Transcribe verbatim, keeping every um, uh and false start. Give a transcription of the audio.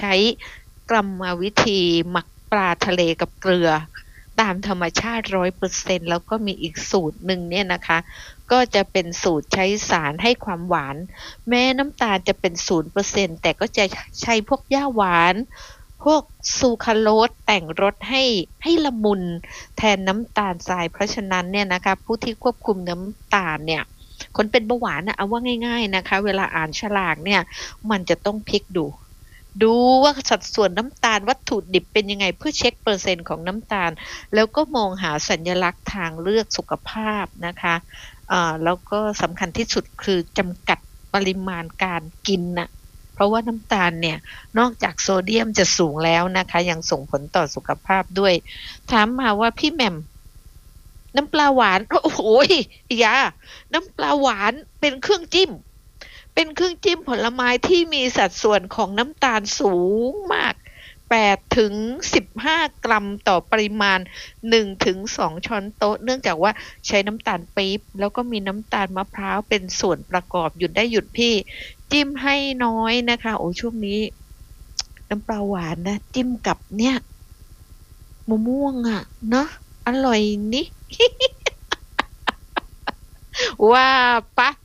ช้กรรมวิธีหมักปลาทะเลกับเกลือตามธรรมชาติ ร้อยเปอร์เซ็นต์ แล้วก็มีอีกสูตรหนึ่งเนี่ยนะคะก็จะเป็นสูตรใช้สารให้ความหวานแม้น้ำตาลจะเป็น ศูนย์เปอร์เซ็นต์ แต่ก็จะใช้พวกหญ้าหวานพวกซูคราโลสแต่งรสให้ให้ละมุนแทนน้ำตาลทรายเพราะฉะนั้นเนี่ยนะคะผู้ที่ควบคุมน้ำตาลเนี่ยคนเป็นเบาหวานนะเอาว่าง่ายๆนะคะเวลาอ่านฉลากเนี่ยมันจะต้องพลิกดูดูว่าสัดส่วนน้ำตาลวัตถุดิบเป็นยังไงเพื่อเช็คเปอร์เซ็นต์ของน้ำตาลแล้วก็มองหาสัญลักษณ์ทางเลือกสุขภาพนะคะอ่าแล้วก็สำคัญที่สุดคือจำกัดปริมาณการกินน่ะเพราะว่าน้ำตาลเนี่ยนอกจากโซเดียมจะสูงแล้วนะคะยังส่งผลต่อสุขภาพด้วยถามมาว่าพี่แหม่มน้ำปลาหวานโอ้โหยาน้ำปลาหวานเป็นเครื่องจิ้มเป็นเครื่องจิ้มผลไม้ที่มีสัดส่วนของน้ำตาลสูงมากแปดถึงสิบห้ากรัมต่อปริมาณหนึ่งถึงสองช้อนโต๊ะเนื่องจากว่าใช้น้ำตาลปี๊บแล้วก็มีน้ำตาลมะพร้าวเป็นส่วนประกอบหยุดได้หยุดพี่จิ้มให้น้อยนะคะโอ้ช่วงนี้น้ำปลาหวานนะจิ้มกับเนี่ยมะม่วงอ่ะเนาะอร่อยนี่ ว่าปะ